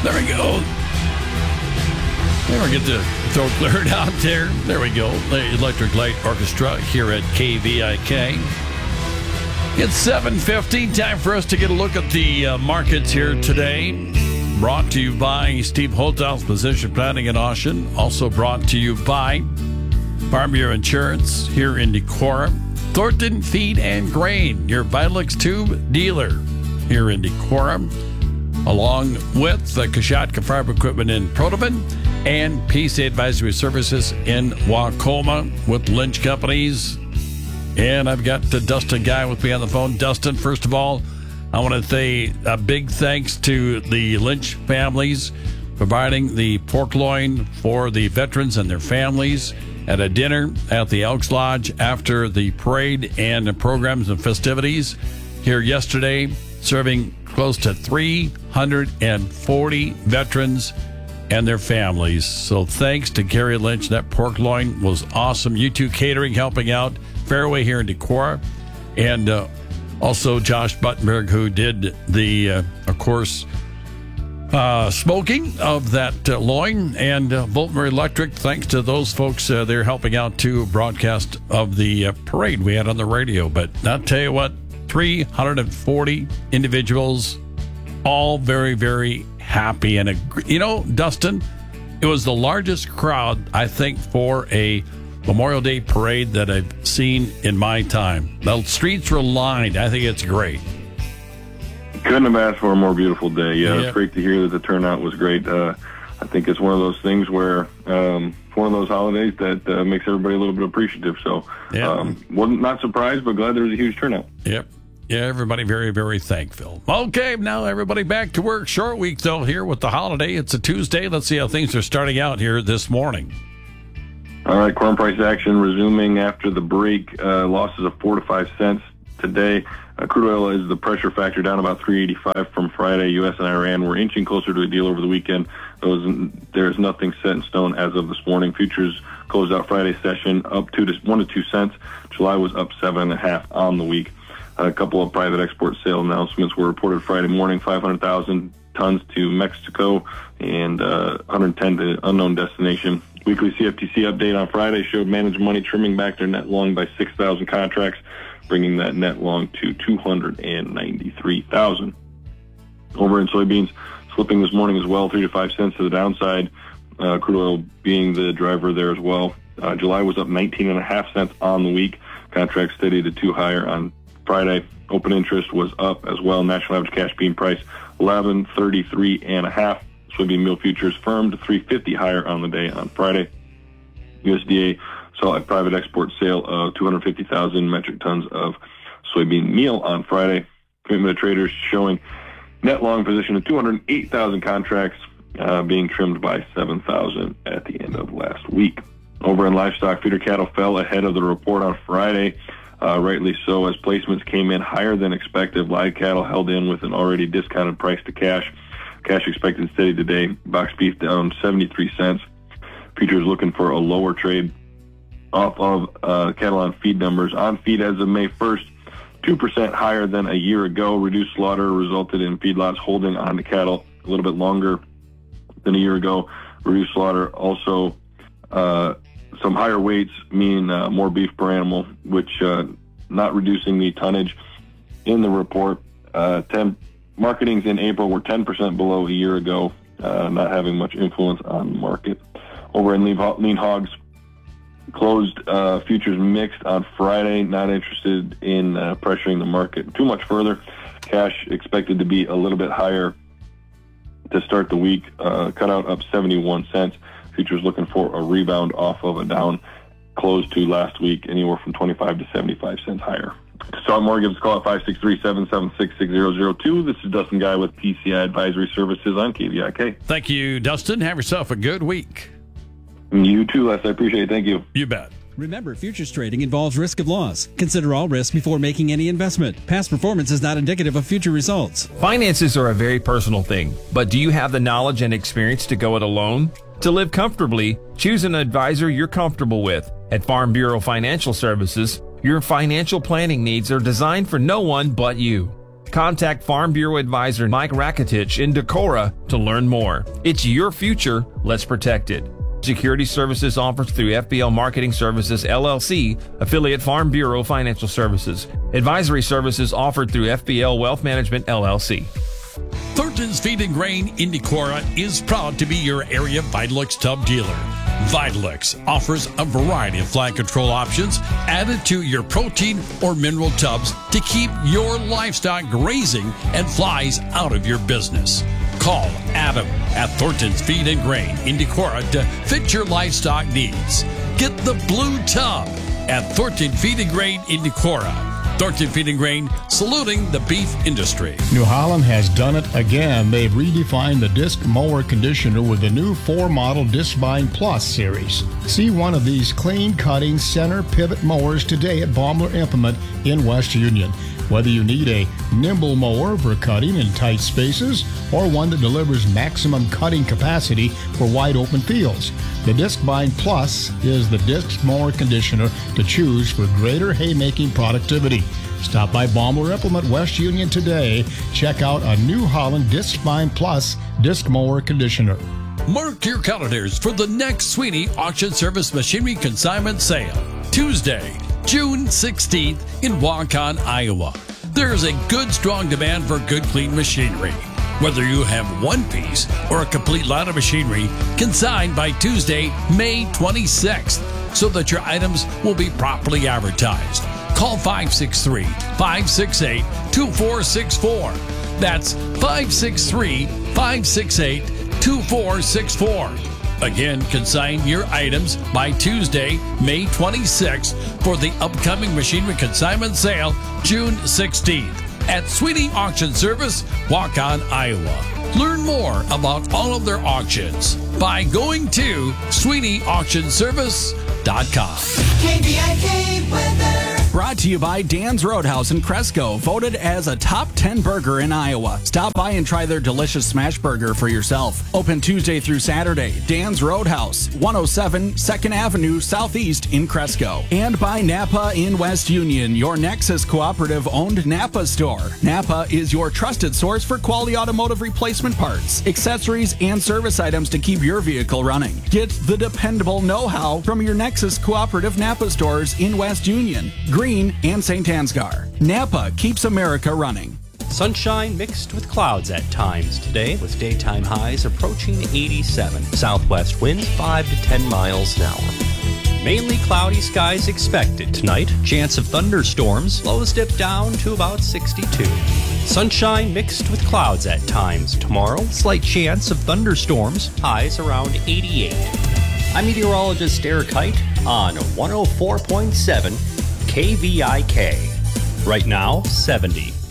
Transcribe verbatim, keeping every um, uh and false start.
There we go. There we get the throat cleared out there. There we go. The Electric Light Orchestra here at K V I K. It's seven fifty. Time for us to get a look at the uh, markets here today. Brought to you by Steve Holthouse Position Planning and Auction. Also brought to you by Farm Bureau Insurance here in Decorah. Thornton Feed and Grain, your Vitalix Tube dealer here in Decorah. Along with the Kashatka Farm Equipment in Protoman and P C Advisory Services in Wacoma with Lynch Companies. And I've got the Dustin Guy with me on the phone. Dustin, first of all, I want to say a big thanks to the Lynch families providing the pork loin for the veterans and their families at a dinner at the Elks Lodge after the parade and the programs and festivities here yesterday, serving close to three hundred forty veterans and their families. So thanks to Gary Lynch. That pork loin was awesome. U two Catering helping out. Fairway here in Decorah. And uh, also Josh Buttenberg, who did the, uh, of course, uh, smoking of that uh, loin. And uh, Voltmer Electric, thanks to those folks, uh, they're helping out to broadcast of the uh, parade we had on the radio. But I'll tell you what, three hundred forty individuals, all very, very happy. And, a, you know, Dustin, it was the largest crowd, I think, for a Memorial Day parade that I've seen in my time. The streets were lined. I think it's great. Couldn't have asked for a more beautiful day. Yeah, Yeah. It's great to hear that the turnout was great. Uh, I think it's one of those things where um, one of those holidays that uh, makes everybody a little bit appreciative. So Yeah. um, wasn't not surprised, but glad there was a huge turnout. Yep. Yeah, everybody very, very thankful. Okay, now everybody back to work. Short week, though, here with the holiday. It's a Tuesday. Let's see how things are starting out here this morning. All right, corn price action resuming after the break. Uh, losses of four to five cents today. Uh, crude oil is the pressure factor, down about three eighty-five from Friday. U S and Iran were inching closer to a deal over the weekend. Those, there's nothing set in stone as of this morning. Futures closed out Friday session up two to one to two cents. July was up seven and a half on the week. A couple of private export sale announcements were reported Friday morning. five hundred thousand tons to Mexico and uh, one hundred ten to unknown destination. Weekly C F T C update on Friday showed managed money trimming back their net long by six thousand contracts, bringing that net long to two hundred ninety-three thousand. Over in soybeans, slipping this morning as well, three to five cents to the downside. Uh, crude oil being the driver there as well. Uh, July was up nineteen and a half cents on the week. Contracts steady to two higher on Friday. Open interest was up as well. National average cash bean price eleven thirty-three and a half. Soybean meal futures firmed to three fifty higher on the day on Friday. U S D A saw a private export sale of two hundred fifty thousand metric tons of soybean meal on Friday. Commitment of traders showing net long position of two hundred eight thousand contracts, uh, being trimmed by seven thousand at the end of last week. Over in livestock, feeder cattle fell ahead of the report on Friday. Uh, rightly so, as placements came in higher than expected. Live cattle held in with an already discounted price to cash. Cash expected steady today. Box beef down seventy-three cents. Futures looking for a lower trade off of uh, cattle on feed numbers. On feed as of May first, two percent higher than a year ago. Reduced slaughter resulted in feedlots holding on to cattle a little bit longer than a year ago. Reduced slaughter also uh, some higher weights mean uh, more beef per animal, which uh, not reducing the tonnage in the report. Uh, ten Marketings in April were ten percent below a year ago, uh, not having much influence on the market. Over in lean, lean hogs, closed uh, futures mixed on Friday, not interested in uh, pressuring the market too much further. Cash expected to be a little bit higher to start the week, uh, cut out up seventy-one cents. Futures looking for a rebound off of a down close to last week, anywhere from twenty-five to seventy-five cents higher. To start more, give us a call at five six three, seven seven six, six zero zero two. This is Dustin Guy with P C I Advisory Services on K V I K. Thank you, Dustin. Have yourself a good week. You too, Les. I appreciate it. Thank you. You bet. Remember, futures trading involves risk of loss. Consider all risks before making any investment. Past performance is not indicative of future results. Finances are a very personal thing, but do you have the knowledge and experience to go it alone? To live comfortably, choose an advisor you're comfortable with. At Farm Bureau Financial Services, your financial planning needs are designed for no one but you. Contact Farm Bureau Advisor Mike Rakitich in Decorah to learn more. It's your future. Let's protect it. Security services offered through F B L Marketing Services, L L C, affiliate Farm Bureau Financial Services. Advisory services offered through F B L Wealth Management, L L C. Thornton's Feed and Grain in Decorah is proud to be your area Vitalix tub dealer. Vitalix offers a variety of fly control options added to your protein or mineral tubs to keep your livestock grazing and flies out of your business. Call Adam at Thornton's Feed and Grain in Decorah to fit your livestock needs. Get the blue tub at Thornton Feed and Grain in Decorah. Thornton Feed and Grain, saluting the beef industry. New Holland has done it again. They've redefined the disc mower conditioner with the new four-model Discbind Plus series. See one of these clean-cutting center pivot mowers today at Baumler Implement in West Union. Whether you need a nimble mower for cutting in tight spaces or one that delivers maximum cutting capacity for wide open fields, the Discbind Plus is the disc mower conditioner to choose for greater haymaking productivity. Stop by Baumler Implement West Union today. Check out a New Holland Discbind Plus disc mower conditioner. Mark your calendars for the next Sweeney Auction Service Machinery Consignment Sale, Tuesday, June sixteenth in Waukon, Iowa. There is a good, strong demand for good, clean machinery. Whether you have one piece or a complete line of machinery, consigned by Tuesday, May twenty-sixth, so that your items will be properly advertised. Call five six three, five six eight, two four six four. That's five six three, five six eight, two four six four. Again, consign your items by Tuesday, May twenty-sixth for the upcoming Machinery Consignment Sale, June sixteenth at Sweeney Auction Service, Waukon, Iowa. Learn more about all of their auctions by going to sweeney auction service dot com. K V I K weather. Brought to you by Dan's Roadhouse in Cresco, voted as a top ten burger in Iowa. Stop by and try their delicious smash burger for yourself. Open Tuesday through Saturday. Dan's Roadhouse, one oh seven second Avenue Southeast in Cresco. And by Napa in West Union, your Nexus Cooperative owned Napa store. Napa is your trusted source for quality automotive replacement parts, accessories, and service items to keep your vehicle running. Get the dependable know-how from your Nexus Cooperative Napa stores in West Union, Green, and Saint Ansgar. Napa keeps America running. Sunshine mixed with clouds at times today, with daytime highs approaching eighty-seven. Southwest winds five to ten miles an hour. Mainly cloudy skies expected tonight. Chance of thunderstorms. Lows dip down to about sixty-two. Sunshine mixed with clouds at times tomorrow. Slight chance of thunderstorms. Highs around eighty-eight. I'm meteorologist Derek Height on one oh four point seven K V I K. Right now, seventy.